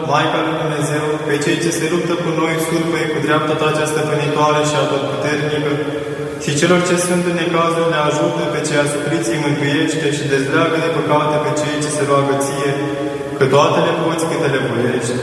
Maica lui Dumnezeu, pe cei ce se luptă cu noi, surpăie cu dreapta ta cea stăpânitoare și atotputernică, și celor ce sunt în necazuri le ajută, pe cei asupriți îi mântuiește și dezleagă de păcate pe cei ce se roagă ție, că toate le poți câte le voiești.